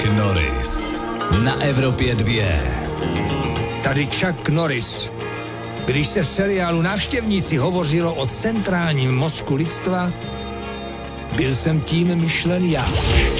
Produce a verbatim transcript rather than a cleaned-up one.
Norris na Evropě dvě. Tady Chuck Norris. Když se v seriálu Návštěvníci hovořilo o centrálním mozku lidstva, byl jsem tím myšlen já.